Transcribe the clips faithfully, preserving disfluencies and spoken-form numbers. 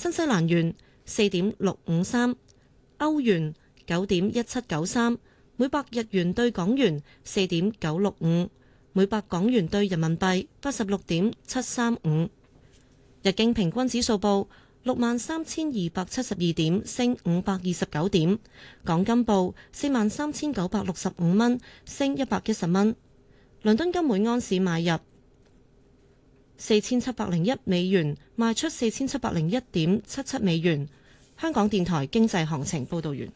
新西蘭元四點六五三，歐元九點一七九三，每百日元對港元四點九六五，每百港元對人民幣八十六點七三五。日經平均指數報六萬三千二百七十二點，升五百二十九點。港金報四萬三千九百六十五蚊，升一百一十蚊。倫敦金每安士買入四千七百零一美元，賣出四千七百零一點七七美元。香港電台經濟行情報道完。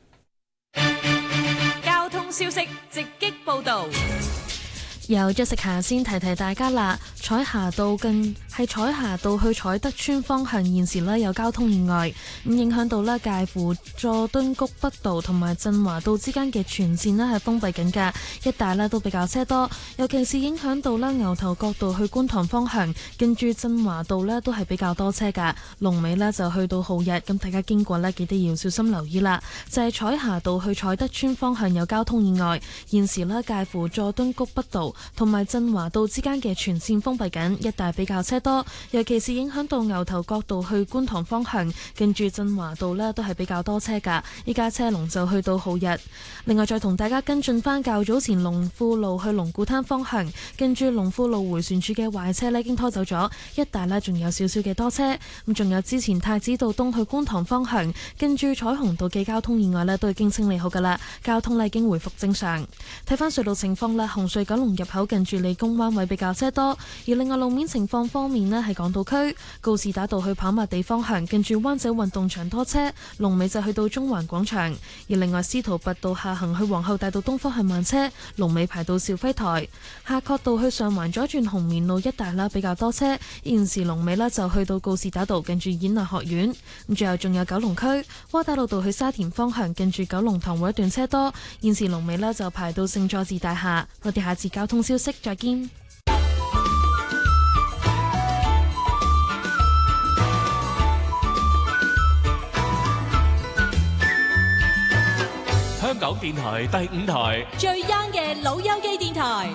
交通消息直擊報道。 由 Jessica 先提提大家啦，彩霞道近係彩霞道去彩德邨方向，現時呢有交通意外，咁影響到呢介乎佐敦谷北道同埋振華道之間嘅全線呢係封閉緊㗎，一帶呢都比較車多，尤其是影響到呢牛頭角道去觀塘方向，跟住振華道呢都係比較多車㗎，龍尾呢就去到浩日，咁大家經過呢記得要小心留意啦。就係彩霞道去彩德邨方向有交通意外，現時呢介乎佐敦谷北道同埋振華道之間嘅全線封閉緊，一帶比較車多，尤其是影響到牛頭角道去觀塘方向，跟住振華道呢都係比較多車㗎，依家車龍就去到浩日。另外再同大家跟進返較早前龍富路去龍鼓灘方向，跟住龍富路迴旋處嘅壞車呢已經拖走咗，一帶呢仲有少少嘅多車，咁仲有之前太子道東去觀塘方向，跟住彩虹道嘅交通意外呢都已經清理好㗎啦，交通呢已經回復正常。睇返隧道情況啦，紅隧九龍入口近住理工灣位比較車多，而另外路面情況方面呢，係港島區告士打道去跑馬地方向，近住灣仔運動場多車，龍尾就去到中環廣場；而另外司徒拔道下行去皇后大道東方向慢車，龍尾排到肇輝台；夏慤道去上環左轉紅棉路一帶啦比較多車，現時龍尾呢就去到告士打道近住演藝學院。咁最後仲有九龍區窩打老道去沙田方向，近住九龍塘會一段車多，現時龍尾呢就排到聖佐治大廈。我哋下次交通消息再見。 香港電台第五台最 young 嘅老友記電台。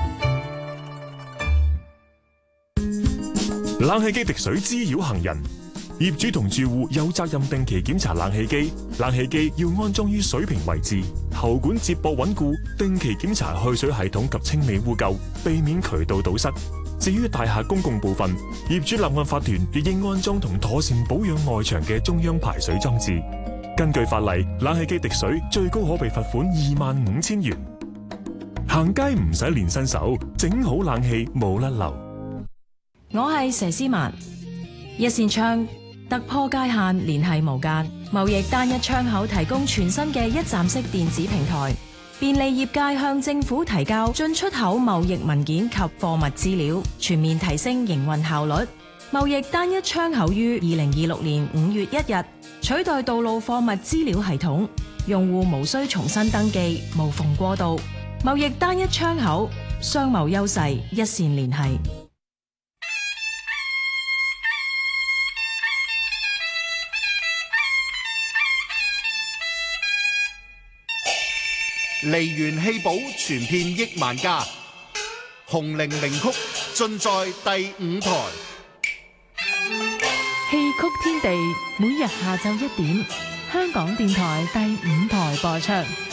冷氣機滴水滋擾行人，業主同住戶有責任定期檢查冷氣機，冷氣機要安裝於水平位置，喉管接駁穩固，定期檢查去水系統及清理污垢，避免渠道堵塞。至於大廈公共部分，業主立案法團亦應安裝同妥善保養外牆嘅中央排水裝置。根據法例，冷氣機滴水最高可被罰款二萬五千元。行街唔使練新手，整好冷氣冇甩漏。 我係佘詩曼，一扇窗突破界限，聯繫無間。貿易單一窗口提供全新嘅一站式電子平台，便利業界向政府提交進出口貿易文件及貨物資料，全面提升營運效率。貿易單一窗口於二零二六年五月一日取代道路貨物資料系統，用戶無需重新登記，無縫過渡。貿易單一窗口，商貿優勢一線聯繫。 梨園戲寶傳遍億萬家，紅伶名曲盡在第五台。 戲曲天地每日下晝一點，香港電台第五台播出。